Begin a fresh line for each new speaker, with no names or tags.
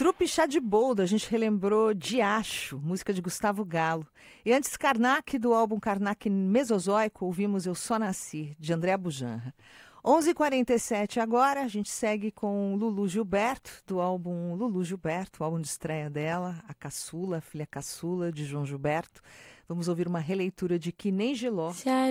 Trupe Chá de Boldo, a gente relembrou Diacho, música de Gustavo Galo. E antes Karnak, do álbum Karnak Mesozoico, ouvimos Eu Só Nasci, de André Bujanra. 11h47 agora, a gente segue com Lulu Gilberto, do álbum Lulu Gilberto, o álbum de estreia dela, a caçula, a filha caçula de João Gilberto. Vamos ouvir uma releitura de Que Nem Giló.